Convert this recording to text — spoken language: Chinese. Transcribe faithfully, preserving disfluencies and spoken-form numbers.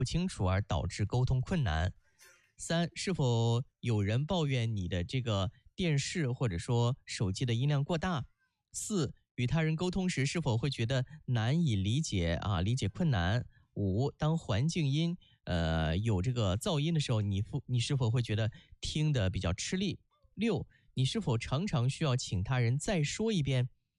不清楚而导致沟通困难。三，是否有人抱怨你的这个电视或者说手机的音量过大？四，与他人沟通时是否会觉得难以理解啊，理解困难？五，当环境音呃有这个噪音的时候，你你是否会觉得听得比较吃力？六，你是否常常需要请他人再说一遍？